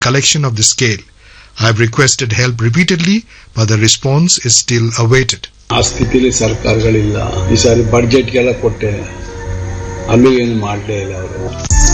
collection of the scale. I have requested help repeatedly, but the response is still awaited. ಆ ಸ್ಥಿತಿಲಿ ಸರ್ಕಾರಗಳಿಲ್ಲ. ಈ ಸಾರಿ ಬಡ್ಜೆಟ್ಗೆಲ್ಲ ಕೊಟ್ಟೆ, ಅಲ್ಲೂ ಏನು ಮಾಡಲೇ ಇಲ್ಲ ಅವರು.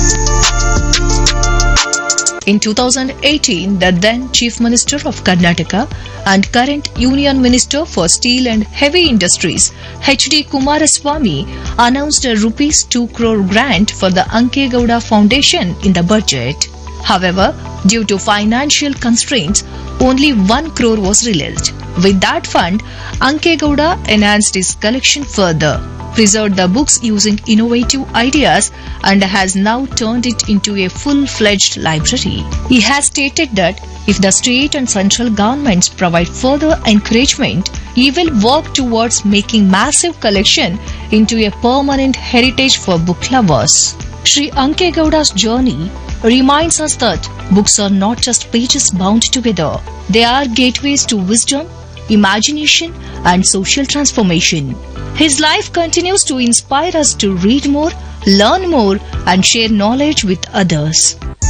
In 2018, the then Chief Minister of Karnataka and current Union Minister for Steel and Heavy Industries, H.D. Kumaraswamy, announced a Rs 2 crore grant for the Anke Gowda Foundation in the budget. However, due to financial constraints, only 1 crore was released. With that fund, Anke Gowda enhanced his collection further, preserved the books using innovative ideas, and has now turned it into a full-fledged library. He has stated that if the state and central governments provide further encouragement, he will work towards making massive collection into a permanent heritage for book lovers. Sri Anke Gowda's journey reminds us that books are not just pages bound together. They are gateways to wisdom, imagination, and social transformation. His life continues to inspire us to read more, learn more, and share knowledge with others.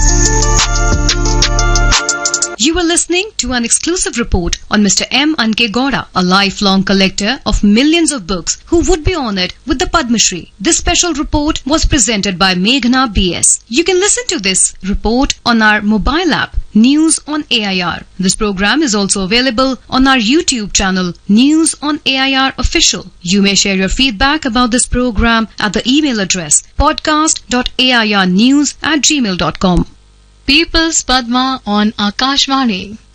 You were listening to an exclusive report on Mr. M. Anke Gowda, a lifelong collector of millions of books who would be honoured with the Padma Shri. This special report was presented by Meghna B.S. You can listen to this report on our mobile app, News on AIR. This program is also available on our YouTube channel, News on AIR Official. You may share your feedback about this program at the email address podcast.airnews@gmail.com. People's Padma on Akashvani.